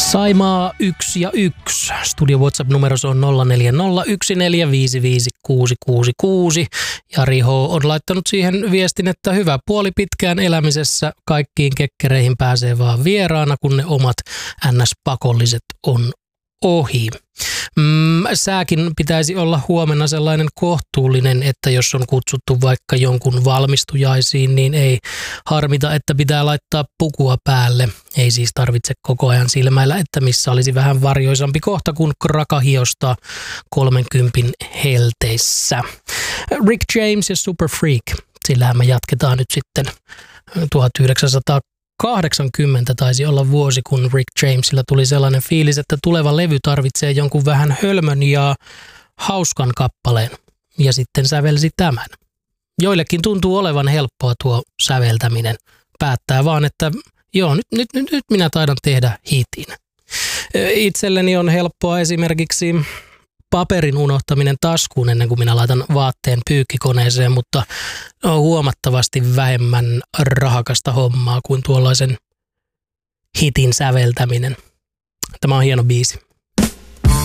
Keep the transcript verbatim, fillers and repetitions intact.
Saimaa yksi ja yksi. Studio WhatsApp-numero on nolla neljä nolla yksi neljä viisi viisi kuusi kuusi kuusi. Jari H. on laittanut siihen viestin, että hyvä puoli pitkään elämisessä. Kaikkiin kekkereihin pääsee vaan vieraana, kun ne omat N S-pakolliset on ohi. Mm, sääkin pitäisi olla huomenna sellainen kohtuullinen, että jos on kutsuttu vaikka jonkun valmistujaisiin, niin ei harmita, että pitää laittaa pukua päälle. Ei siis tarvitse koko ajan silmäillä, että missä olisi vähän varjoisampi kohta kuin krakahiosta kolmenkympin helteissä. Rick James ja Super Freak. Sillähän me jatketaan nyt sitten tuhatyhdeksänsataakahdeksankymmentä taisi olla vuosi, kun Rick Jamesilla tuli sellainen fiilis, että tuleva levy tarvitsee jonkun vähän hölmön ja hauskan kappaleen. Ja sitten sävelsi tämän. Joillekin tuntuu olevan helppoa tuo säveltäminen. Päättää vaan, että joo, nyt, nyt, nyt, nyt minä taidan tehdä hitin. Itselleni on helppoa esimerkiksi paperin unohtaminen taskuun ennen kuin minä laitan vaatteen pyykkikoneeseen, mutta on huomattavasti vähemmän rahakasta hommaa kuin tuollaisen hitin säveltäminen. Tämä on hieno biisi.